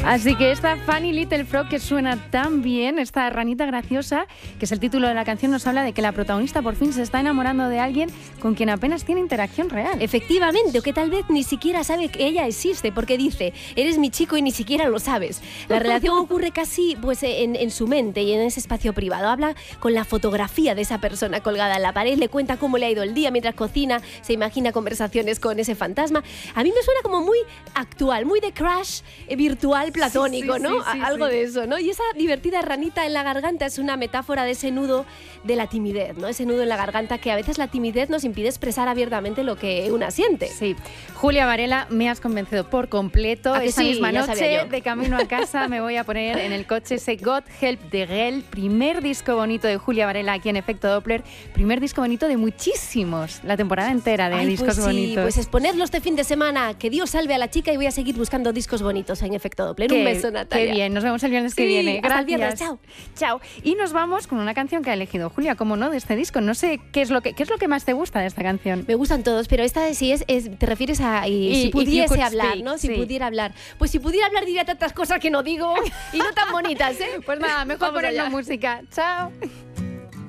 Así que esta Funny Little Frog que suena tan bien, esta ranita graciosa, que es el título de la canción, nos habla de que la protagonista por fin se está enamorando de alguien con quien apenas tiene interacción real. Efectivamente, o que tal vez ni siquiera sabe que ella existe, porque dice, eres mi chico y ni siquiera lo sabes. La relación ocurre casi pues, en su mente y en ese espacio privado. Habla con la fotografía de esa persona colgada en la pared, le cuenta cómo le ha ido el día mientras cocina, se imagina conversaciones con ese fantasma. A mí me suena como muy actual, muy de crush virtual platónico, sí, ¿no? sí, Algo de eso, ¿no? Y esa divertida ranita en la garganta es una metáfora de ese nudo de la timidez, ¿no? Ese nudo en la garganta que a veces la timidez nos impide expresar abiertamente lo que una siente. Sí. Julia Varela, me has convencido por completo. Esa misma noche, de camino a casa, me voy a poner en el coche ese God Help de Gel, primer disco bonito de Julia Varela aquí en Efecto Doppler, primer disco bonito de muchísimos, la temporada entera de discos bonitos. Pues exponerlo este fin de semana, que Dios salve a la chica y voy a seguir buscando discos bonitos en Efecto Doppler. Un beso, Natalia. Qué bien, nos vemos el viernes que viene. Gracias. Hasta el viernes, chao. Chao. Y nos vamos con una canción que ha elegido Julia, como no, de este disco. No sé qué es lo que más te gusta de esta canción. Me gustan todos, pero esta de sí te refieres a si pudiese hablar, ¿no? Si pudiera hablar. Pues si pudiera hablar diría tantas cosas que no digo y no tan bonitas, ¿eh? Pues nada, mejor ponernos música. Chao.